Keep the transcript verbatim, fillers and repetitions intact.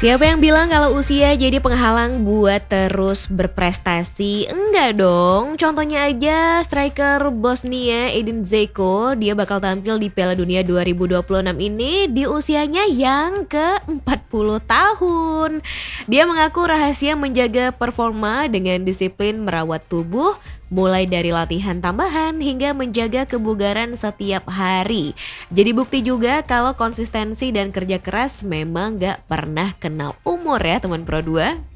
Siapa yang bilang kalau usia jadi penghalang buat terus berprestasi? Enggak dong. Contohnya aja striker Bosnia Edin Dzeko, dia bakal tampil di Piala Dunia dua ribu dua puluh enam ini di usianya yang ke empat puluh tahun. Dia mengaku rahasia menjaga performa dengan disiplin merawat tubuh, mulai dari latihan tambahan hingga menjaga kebugaran setiap hari. Jadi bukti juga kalau konsistensi dan kerja keras memang gak pernah kenal umur ya teman Pro dua.